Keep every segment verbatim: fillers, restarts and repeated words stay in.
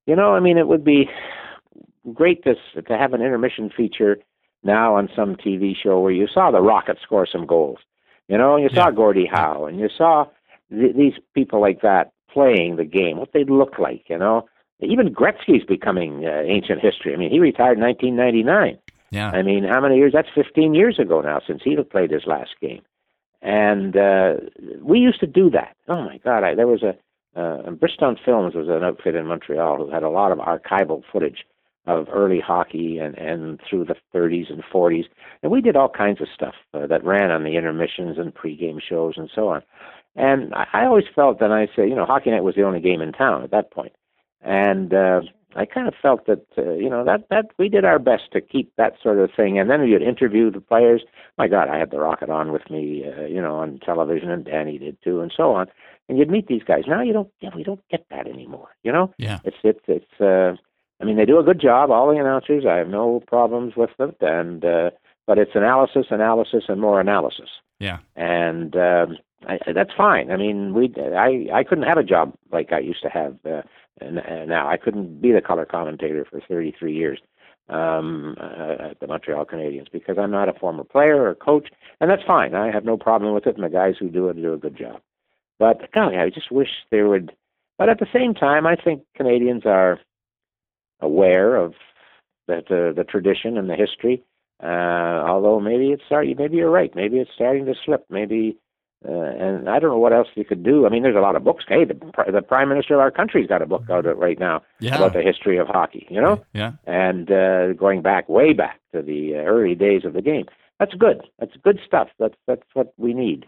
You know, I mean, it would be great to to have an intermission feature now on some T V show where you saw the Rocket score some goals. You know, and you saw Yeah. Gordie Howe, and you saw th- these people like that playing the game, what they'd look like, you know. Even Gretzky's becoming uh, ancient history. I mean, he retired in nineteen ninety-nine. Yeah. I mean, how many years? That's fifteen years ago now since he played his last game. And uh, we used to do that. Oh, my God. I, there was a, uh, Bristol Films was an outfit in Montreal who had a lot of archival footage of early hockey and, and through the thirties and forties. And we did all kinds of stuff uh, that ran on the intermissions and pregame shows and so on. And I, I always felt that I say, you know, Hockey Night was the only game in town at that point. And uh, I kind of felt that, uh, you know, that, that we did our best to keep that sort of thing. And then you'd interview the players. My God, I had the Rocket on with me, uh, you know, on television, and Danny did too, and so on. And you'd meet these guys. Now you don't, yeah, we don't get that anymore, you know? Yeah. It's, it's, it's, uh, I mean, they do a good job, all the announcers. I have no problems with it. And, uh, but it's analysis, analysis, and more analysis. Yeah. And, um, I, that's fine. I mean, we, I, I couldn't have a job like I used to have, uh, and, and now I couldn't be the color commentator for thirty-three years um, uh, at the Montreal Canadiens because I'm not a former player or coach, and that's fine. I have no problem with it, and the guys who do it do a good job. But golly, I just wish there would. But at the same time, I think Canadians are aware of that uh, the tradition and the history. Uh, although maybe it's sorry, maybe you're right. Maybe it's starting to slip. Maybe. Uh, and I don't know what else you could do. I mean, there's a lot of books. Hey, the, the Prime Minister of our country's got a book out right now Yeah. about the history of hockey, you know? Yeah. And uh, going back, way back to the uh, early days of the game. That's good. That's good stuff. That's that's what we need.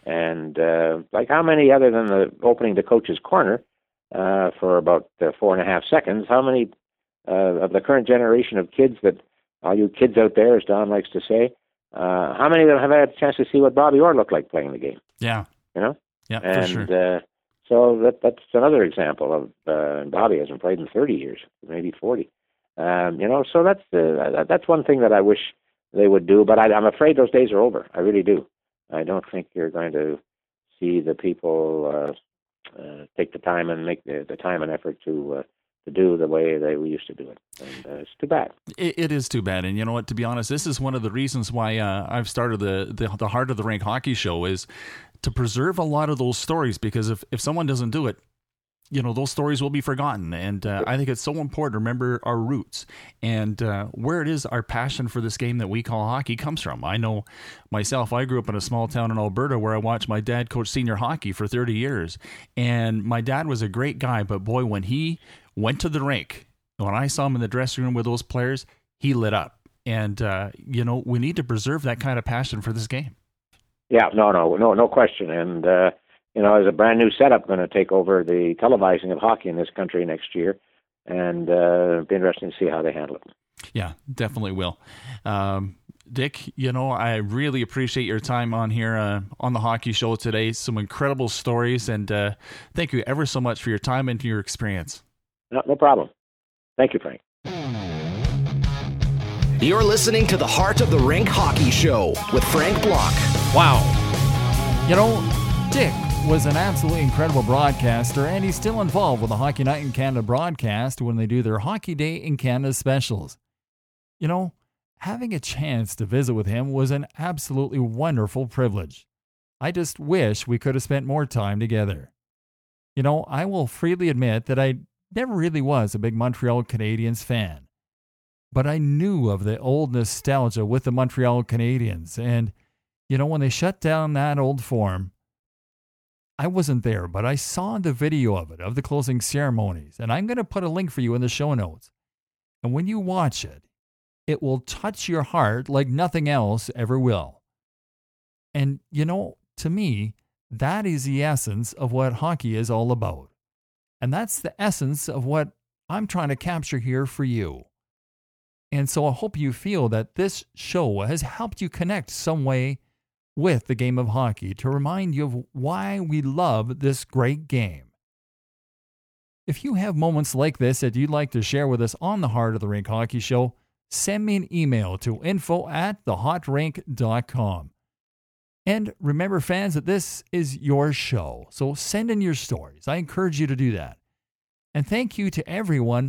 And uh, like how many, other than the opening the coach's corner uh, for about uh, four and a half seconds, how many uh, of the current generation of kids that, all you kids out there, as Don likes to say, Uh, how many of them have had a chance to see what Bobby Orr looked like playing the game? Yeah. You know? Yeah, and, for sure. uh, so that that's another example of, uh, Bobby hasn't played in thirty years, maybe forty. Um, you know, so that's, uh, that's one thing that I wish they would do, but I, I'm afraid those days are over. I really do. I don't think you're going to see the people, uh, uh, take the time and make the, the time and effort to, uh, to do the way they we used to do it. And uh, it's too bad. It, it is too bad. And you know what, to be honest, this is one of the reasons why uh, I've started the, the the Heart of the Rink Hockey Show, is to preserve a lot of those stories, because if, if someone doesn't do it, you know, those stories will be forgotten. And uh, I think it's so important to remember our roots and uh, where it is our passion for this game that we call hockey comes from. I know myself, I grew up in a small town in Alberta where I watched my dad coach senior hockey for thirty years. And my dad was a great guy, but boy, when he went to the rink, when I saw him in the dressing room with those players, he lit up. And, uh, you know, we need to preserve that kind of passion for this game. Yeah, no, no, no, no question. And, uh, you know, there's a brand new setup going to take over the televising of hockey in this country next year. And uh, it'll be interesting to see how they handle it. Yeah, definitely will. Um, Dick, you know, I really appreciate your time on here uh, on the Hockey Show today. Some incredible stories. And uh, thank you ever so much for your time and your experience. No, no problem. Thank you, Frank. You're listening to the Heart of the Rink Hockey Show with Frank Block. Wow. You know, Dick was an absolutely incredible broadcaster, and he's still involved with the Hockey Night in Canada broadcast when they do their Hockey Day in Canada specials. You know, having a chance to visit with him was an absolutely wonderful privilege. I just wish we could have spent more time together. You know, I will freely admit that I never really was a big Montreal Canadiens fan, but I knew of the old nostalgia with the Montreal Canadiens, and, you know, when they shut down that old form, I wasn't there, but I saw the video of it, of the closing ceremonies, and I'm going to put a link for you in the show notes. And when you watch it, it will touch your heart like nothing else ever will. And, you know, to me, that is the essence of what hockey is all about. And that's the essence of what I'm trying to capture here for you. And so I hope you feel that this show has helped you connect some way with the game of hockey to remind you of why we love this great game. If you have moments like this that you'd like to share with us on the Heart of the Rink Hockey Show, send me an email to info at the hot rink dot com. And remember, fans, that this is your show, so send in your stories. I encourage you to do that. And thank you to everyone